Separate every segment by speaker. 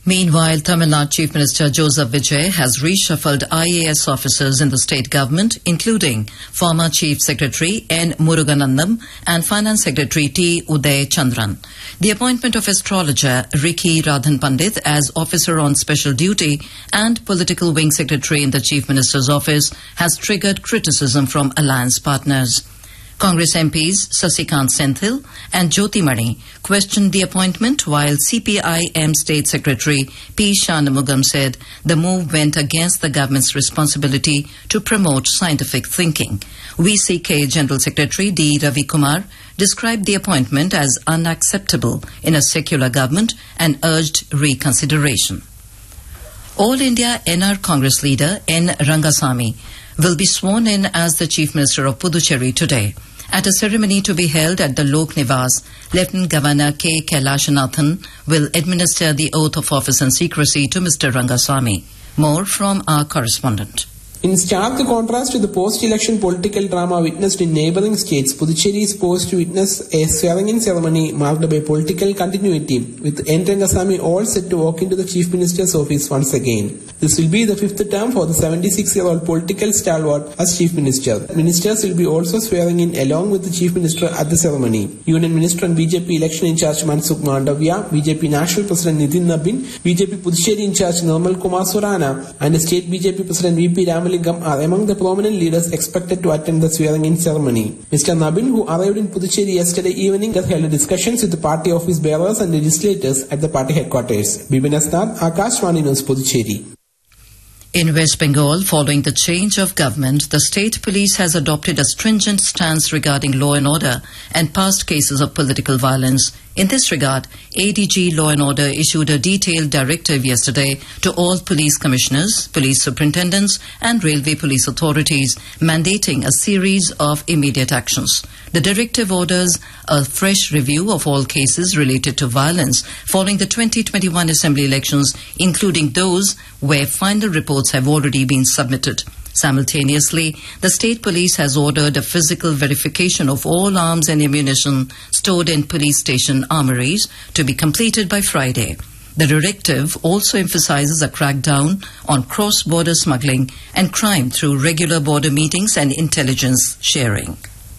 Speaker 1: Meanwhile, Tamil Nadu Chief Minister Joseph Vijay has reshuffled IAS officers in the state government, including former Chief Secretary N. Muruganandam and Finance Secretary T. Uday Chandran. The appointment of astrologer Ricky Radhan Pandit as officer on special duty and political wing secretary in the Chief Minister's office has triggered criticism from alliance partners. Congress MPs Sasikant Senthil and Jyoti Mani questioned the appointment, while CPIM State Secretary P. Shanmugam said the move went against the government's responsibility to promote scientific thinking. VCK General Secretary D. Ravi Kumar described the appointment as unacceptable in a secular government and urged reconsideration. All India NR Congress leader N. Rangasamy will be sworn in as the Chief Minister of Puducherry today. At a ceremony to be held at the Lok Nivas, Lieutenant Governor K. Kailashanathan will administer the oath of office and secrecy to Mr. Rangasamy. More from our correspondent.
Speaker 2: In stark contrast to the post-election political drama witnessed in neighbouring states, Puducherry is poised to witness a swearing-in ceremony marked by political continuity, with N. Rangasamy all set to walk into the Chief Minister's office once again. This will be the fifth term for the 76-year-old political stalwart as Chief Minister. Ministers will be also swearing in along with the Chief Minister at the ceremony. Union Minister and BJP election in charge Mansukh Mandavya, BJP National President Nitin Nabin, BJP Puducherry in charge Nirmal Kumar Surana, and State BJP President V.P. Ramalingam are among the prominent leaders expected to attend the swearing-in ceremony. Mr. Nabin, who arrived in Puducherry yesterday evening, has held discussions with the party office bearers and legislators at the party headquarters. Bibin Asnad, Akashvani News, Puducherry.
Speaker 1: In West Bengal, following the change of government, the state police has adopted a stringent stance regarding law and order and past cases of political violence. In this regard, ADG Law and Order issued a detailed directive yesterday to all police commissioners, police superintendents and railway police authorities, mandating a series of immediate actions. The directive orders a fresh review of all cases related to violence following the 2021 Assembly elections, including those where final reports have already been submitted. Simultaneously, the state police has ordered a physical verification of all arms and ammunition stored in police station armories to be completed by Friday. The directive also emphasizes a crackdown on cross-border smuggling and crime through regular border meetings and intelligence sharing.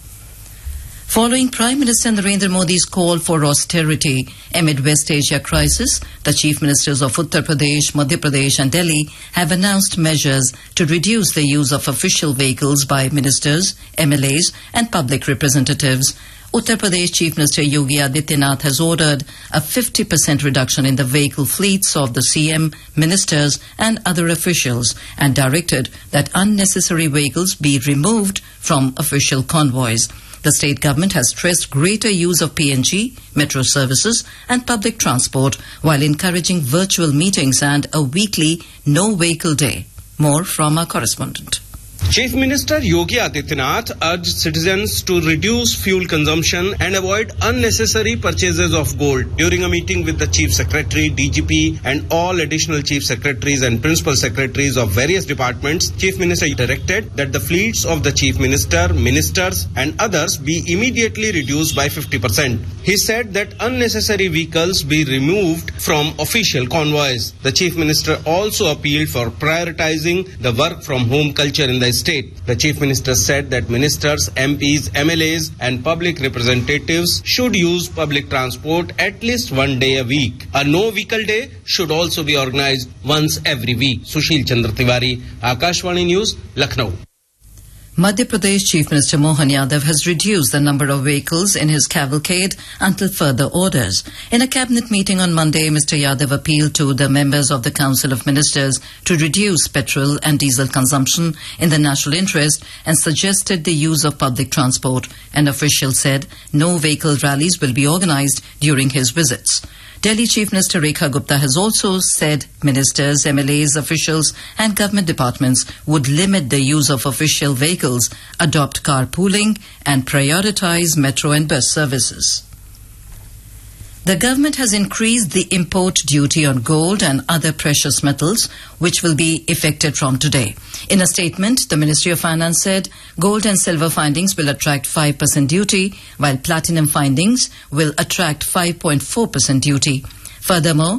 Speaker 1: Following Prime Minister Narendra Modi's call for austerity amid West Asia crisis, the Chief Ministers of Uttar Pradesh, Madhya Pradesh and Delhi have announced measures to reduce the use of official vehicles by ministers, MLAs and public representatives. Uttar Pradesh Chief Minister Yogi Adityanath has ordered a 50% reduction in the vehicle fleets of the CM, ministers and other officials and directed that unnecessary vehicles be removed from official convoys. The state government has stressed greater use of PNG, metro services and public transport while encouraging virtual meetings and a weekly no-vehicle day. More from our correspondent.
Speaker 3: Chief Minister Yogi Adityanath urged citizens to reduce fuel consumption and avoid unnecessary purchases of gold. During a meeting with the Chief Secretary, DGP and all additional Chief Secretaries and Principal Secretaries of various departments, Chief Minister directed that the fleets of the Chief Minister, ministers and others be immediately reduced by 50%. He said that unnecessary vehicles be removed from official convoys. The Chief Minister also appealed for prioritizing the work from home culture in the state. The Chief Minister said that ministers, MPs, MLAs and public representatives should use public transport at least one day a week. A no-vehicle day should also be organized once every week. Sushil Chandra Tiwari, Akashvani News, Lucknow.
Speaker 1: Madhya Pradesh Chief Minister Mohan Yadav has reduced the number of vehicles in his cavalcade until further orders. In a cabinet meeting on Monday, Mr. Yadav appealed to the members of the Council of Ministers to reduce petrol and diesel consumption in the national interest and suggested the use of public transport. An official said no vehicle rallies will be organized during his visits. Delhi Chief Minister Rekha Gupta has also said ministers, MLAs, officials and government departments would limit the use of official vehicles, adopt carpooling and prioritize metro and bus services. The government has increased the import duty on gold and other precious metals, which will be effective from today. In a statement, the Ministry of Finance said gold and silver findings will attract 5% duty, while platinum findings will attract 5.4% duty. Furthermore,